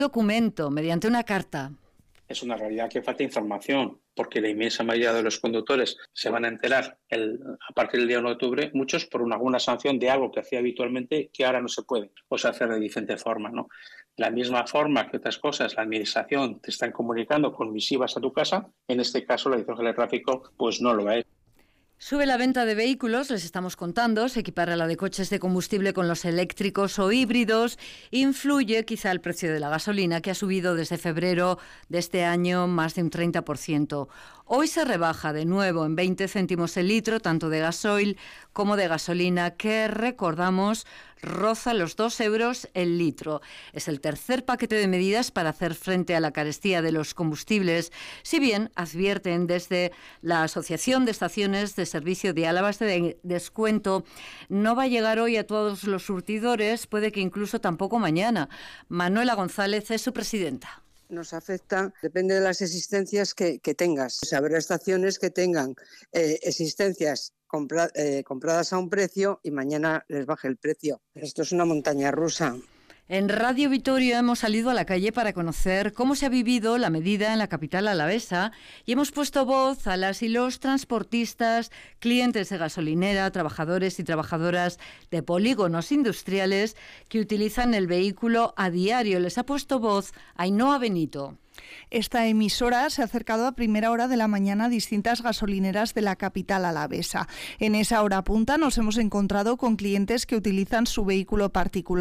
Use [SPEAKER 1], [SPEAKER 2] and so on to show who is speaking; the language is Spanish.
[SPEAKER 1] Documento mediante una carta.
[SPEAKER 2] Es una realidad que falta información, porque la inmensa mayoría de los conductores se van a enterar a partir del día 1 de octubre, muchos por alguna sanción de algo que hacía habitualmente que ahora no se puede, o se hace de diferente forma, ¿no? De la misma forma que otras cosas, la administración te están comunicando con misivas a tu casa, en este caso la Dirección General de Tráfico pues no lo es.
[SPEAKER 1] Sube la venta de vehículos, les estamos contando, se equipara la de coches de combustible con los eléctricos o híbridos, influye quizá el precio de la gasolina, que ha subido desde febrero de este año más de un 30%. Hoy se rebaja de nuevo en 20 céntimos el litro, tanto de gasoil como de gasolina, que recordamos roza los 2 euros el litro. Es el tercer paquete de medidas para hacer frente a la carestía de los combustibles, si bien advierten desde la Asociación de Estaciones de Servicio de Álava este descuento no va a llegar hoy a todos los surtidores, puede que incluso tampoco mañana. Manuela González es su presidenta.
[SPEAKER 3] Nos afecta, depende de las existencias que tengas. Habrá estaciones que tengan existencias compradas a un precio y mañana les baje el precio. Esto es una montaña rusa.
[SPEAKER 1] En Radio Vitoria hemos salido a la calle para conocer cómo se ha vivido la medida en la capital alavesa y hemos puesto voz a las y los transportistas, clientes de gasolinera, trabajadores y trabajadoras de polígonos industriales que utilizan el vehículo a diario. Les ha puesto voz Ainhoa Benito.
[SPEAKER 4] Esta emisora se ha acercado a primera hora de la mañana a distintas gasolineras de la capital alavesa. En esa hora punta nos hemos encontrado con clientes que utilizan su vehículo particular